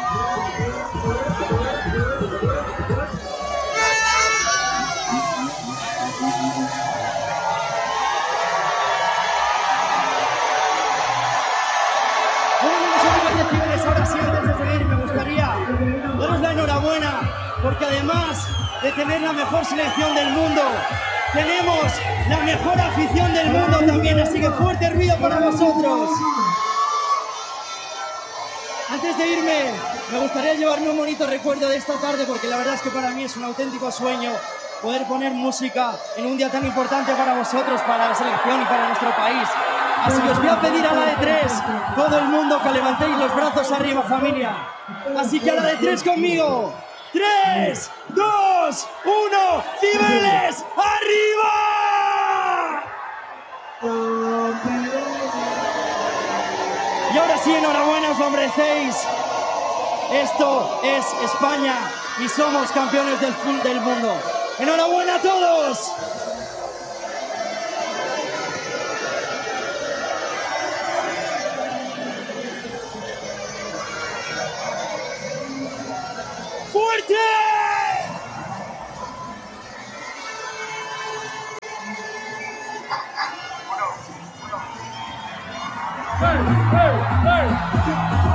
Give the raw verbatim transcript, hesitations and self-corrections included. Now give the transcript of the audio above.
Ahora sí, antes de seguir, me gustaría daros la enhorabuena, porque además de tener la mejor selección del mundo, tenemos la mejor afición del mundo también, así que fuerte ruido para vosotros. Antes de irme, me gustaría llevarme un bonito recuerdo de esta tarde, porque la verdad es que para mí es un auténtico sueño poder poner música en un día tan importante para vosotros, para la selección y para nuestro país. Así que os voy a pedir a la de tres, todo el mundo, que levantéis los brazos arriba, familia. Así que a la de tres conmigo. ¡Tres, dos, uno! ¡Cibeles, arriba! Y ahora sí, enhorabuena, os lo merecéis. Esto es España y somos campeones del fútbol del mundo. ¡Enhorabuena a todos! ¡Fuerte! Hey, hey, hey.